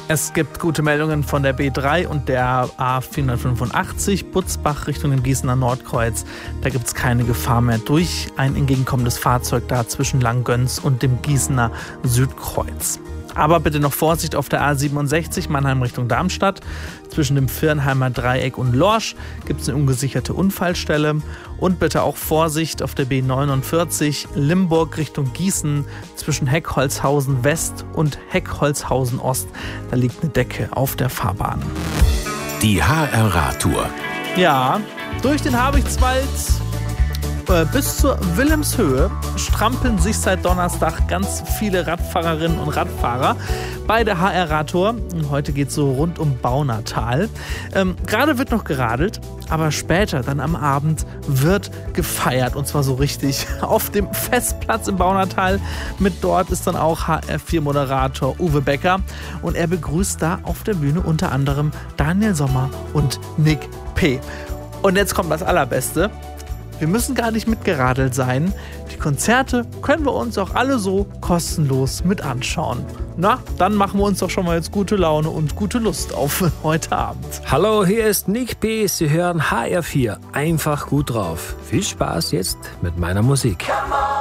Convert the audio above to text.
Es gibt gute Meldungen von der B3 und der A485 Butzbach Richtung dem Gießener Nordkreuz. Da gibt es keine Gefahr mehr durch ein entgegenkommendes Fahrzeug da zwischen Langgöns und dem Gießener Südkreuz. Aber bitte noch Vorsicht auf der A67 Mannheim Richtung Darmstadt. Zwischen dem Viernheimer Dreieck und Lorsch gibt es eine ungesicherte Unfallstelle. Und bitte auch Vorsicht auf der B49 Limburg Richtung Gießen zwischen Heckholzhausen West und Heckholzhausen Ost. Da liegt eine Decke auf der Fahrbahn. Die HR Radtour. Ja, durch den Habichtswald bis zur Wilhelmshöhe strampeln sich seit Donnerstag ganz viele Radfahrerinnen und Radfahrer bei der HR Radtour. Heute geht es so rund um Baunatal. Gerade wird noch geradelt, aber später, dann am Abend, wird gefeiert. Und zwar so richtig auf dem Festplatz im Baunatal. Mit dort ist dann auch HR4-Moderator Uwe Becker. Und er begrüßt da auf der Bühne unter anderem Daniel Sommer und Nick P. Und jetzt kommt das Allerbeste. Wir müssen gar nicht mitgeradelt sein. Die Konzerte können wir uns auch alle so kostenlos mit anschauen. Na, dann machen wir uns doch schon mal jetzt gute Laune und gute Lust auf heute Abend. Hallo, hier ist Nick P. Sie hören HR4. Einfach gut drauf. Viel Spaß jetzt mit meiner Musik.